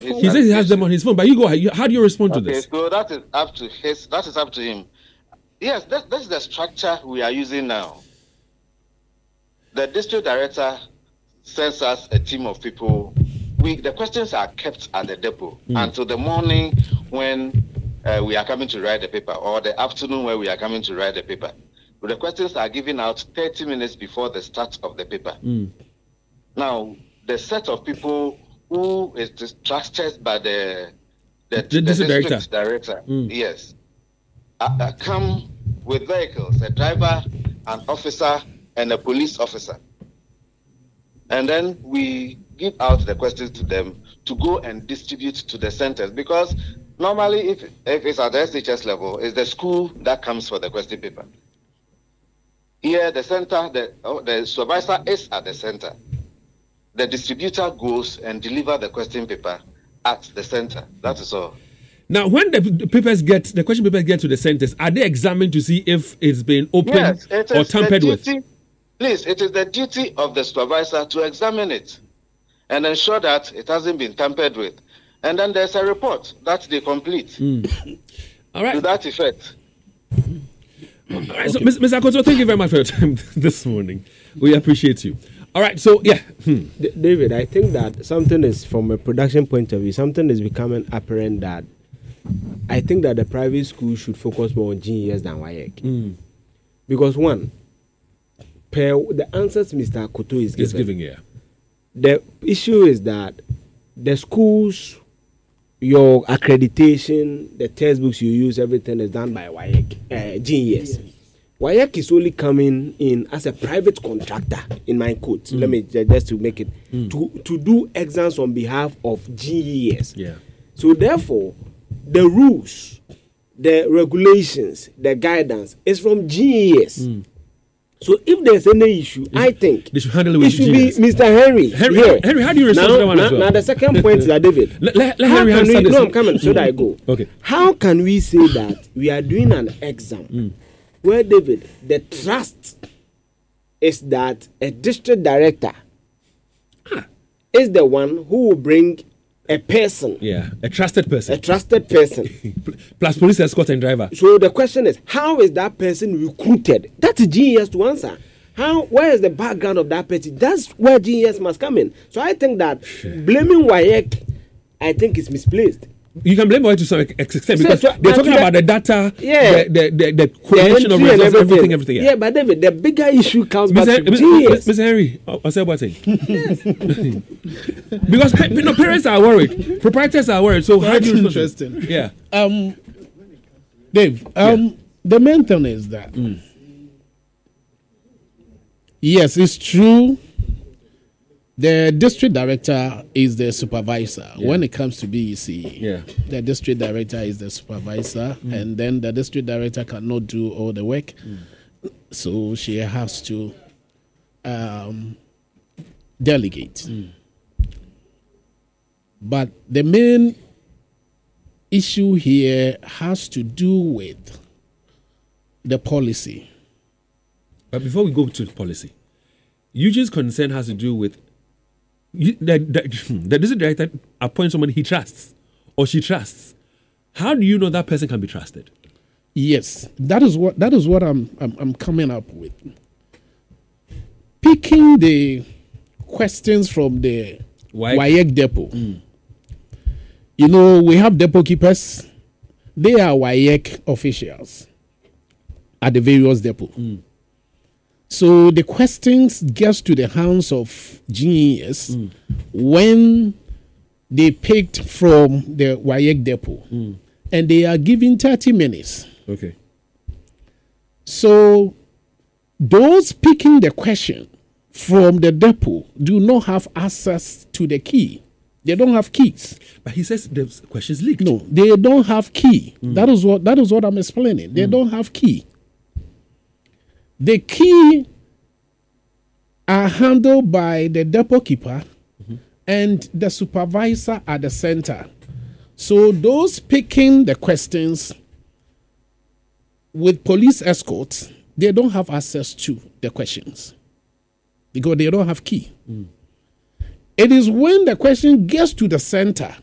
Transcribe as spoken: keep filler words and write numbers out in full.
He says he has them on his phone, but you go. How do you respond okay, to this? So that is up to his. That is up to him. Yes, that, that's the structure we are using now. The district director sends us a team of people. We the questions are kept at the depot mm. until the morning when uh, we are coming to write the paper, or the afternoon when we are coming to write the paper. But the questions are given out thirty minutes before the start of the paper. Mm. Now, the set of people who is trusted by the the, the, the district district director, director mm. yes, uh, uh, come with vehicles, a driver, an officer, and a police officer. And then we give out the questions to them to go and distribute to the centers. Because normally, if, if it's at the S H S level, it's the school that comes for the question paper. Here, the center, the, oh, the supervisor is at the center. The distributor goes and delivers the question paper at the center. That is all. Now, when the papers get, the question papers get to the centers, are they examined to see if it's been opened yes, it or tampered with? Please, it is the duty of the supervisor to examine it and ensure that it hasn't been tampered with. And then there's a report that they complete. Mm. All right. To that effect. All right. So, Mister Akoto, thank you very much for your time this morning. We appreciate you. All right. So, yeah. Hmm. D- David, I think that something is, from a production point of view, something is becoming apparent that I think that the private school should focus more on G E S than W A E C. Mm. Because, one, per the answers Mister Akoto is giving, giving yeah. the issue is that the schools, your accreditation, the textbooks you use, everything is done by W A E C, uh, G E S. W A E C is only coming in as a private contractor, in my quotes. Mm. Let me just to make it, mm. to, to do exams on behalf of G E S. Yeah. So therefore, the rules, the regulations, the guidance is from G E S. Mm. So if there's any issue, they I think they should handle it with it should G E S. be Mister Henry. Henry, here. Henry, how do you respond now, to that one now, as well? Now the second point is that, David. let, let, let Henry answer we, this. No, I'm coming. So that I go. Okay. How can we say that we are doing an exam mm. where, David, the trust is that a district director huh. is the one who will bring a person. Yeah, a trusted person. A trusted person. Plus police escort and driver. So the question is, how is that person recruited? That's G E S to answer. How? Where is the background of that person? That's where G E S must come in. So I think that blaming W A E C, I think, is misplaced. You can blame W A E C to some extent because so, they're talking about the data, yeah, the the the, the coordination of results, everything, everything. everything yeah. yeah, but David, the bigger issue comes Mister back to Mister G E S. Mister Henry, I'll say what I'm saying. Because you know, parents are worried, proprietors are worried. So That's how do you interesting? Yeah. Um, Dave, um, yeah. the main thing is that mm. yes, it's true. The district director is the supervisor yeah. when it comes to B E C. Yeah. The district director is the supervisor, mm. and then the district director cannot do all the work, mm. so she has to um, delegate. Mm. But the main issue here has to do with the policy. But before we go to the policy, Eugene's concern has to do with You, the, the, the district director appoints someone he trusts or she trusts. How do you know that person can be trusted? Yes, that is what that is what I'm I'm, I'm coming up with. Picking the questions from the W A E C depot. Mm. You know, we have depot keepers. They are W A E C officials at the various depots. Mm. So the questions gets to the hands of G E S mm. when they picked from the W A E C depot, mm. and they are given thirty minutes. Okay. So those picking the question from the depot do not have access to the key. They don't have keys. But he says the questions leaked. No, they don't have key. Mm. That is what that is what I'm explaining. They mm. don't have key. The key are handled by the depot keeper mm-hmm. and the supervisor at the center. So those picking the questions with police escorts, they don't have access to the questions because they don't have key. Mm. It is when the question gets to the center